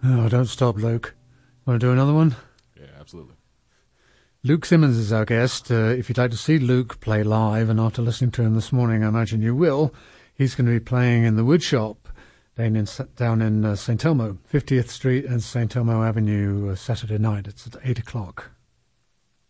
Oh, don't stop, Luke. Want to do another one? Yeah, absolutely. Luke Simmons is our guest. If you'd like to see Luke play live, and after listening to him this morning, I imagine you will, he's going to be playing in the Woodshop down in St. Elmo, 50th Street and St. Elmo Avenue, Saturday night. It's at 8 o'clock.